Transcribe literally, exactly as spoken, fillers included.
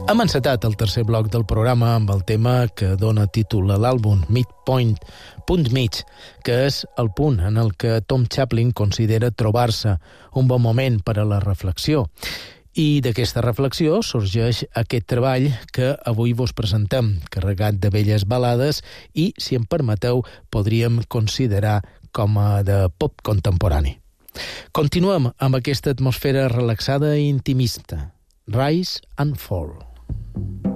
Hem encetat el tercer bloc del programa amb el tema que dona títol a l'àlbum, Midpoint, Punt Mig, que és el punt en el que Tom Chaplin considera trobar-se, un bon moment per a la reflexió. I d'aquesta reflexió sorgeix aquest treball que avui vos presentem, carregat de belles balades i, si em permeteu, podríem considerar com a de pop contemporani. Continuem amb aquesta atmosfera relaxada i intimista. Rise and Fall.